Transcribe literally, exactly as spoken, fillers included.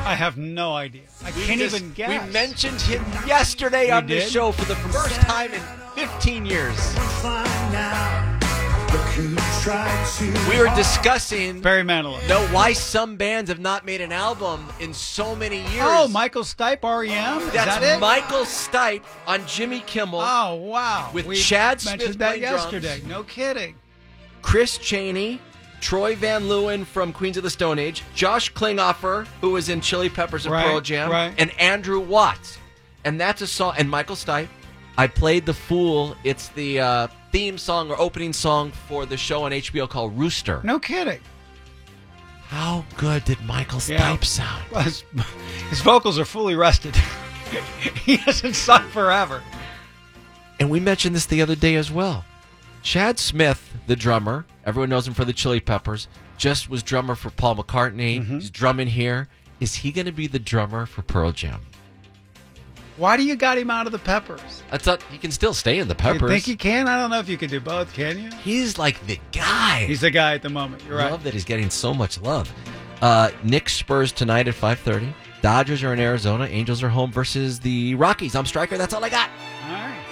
I have no idea. I We can't just- even guess. We mentioned him yesterday We on this did? show for the first time in fifteen years. We were discussing Barry Manilow. know why some bands have not made an album in so many years. Oh, Michael Stipe, R E M? Is That's that it? Michael Stipe on Jimmy Kimmel. Oh, wow. With we Chad mentioned Smith that playing drums. yesterday. No kidding. Chris Chaney, Troy Van Leeuwen from Queens of the Stone Age, Josh Klinghoffer, who was in Chili Peppers and Right, Pearl Jam, right. and Andrew Watts. And that's a song. And Michael Stipe. I played The Fool. It's the uh, theme song or opening song for the show on H B O called Rooster. No kidding. How good did Michael Stipe Yeah. sound? Well, his, his vocals are fully rested. He hasn't sung forever. And we mentioned this the other day as well. Chad Smith, the drummer, everyone knows him for the Chili Peppers, just was drummer for Paul McCartney. Mm-hmm. He's drumming here. Is he going to be the drummer for Pearl Jam? Why do you got him out of the Peppers? I thought he can still stay in the Peppers. You think he can? I don't know if you can do both, can you? He's like the guy. He's the guy at the moment. You're I right. love that he's getting so much love. Uh, Knicks Spurs tonight at five thirty. Dodgers are in Arizona. Angels are home versus the Rockies. I'm Stryker. That's all I got. All right.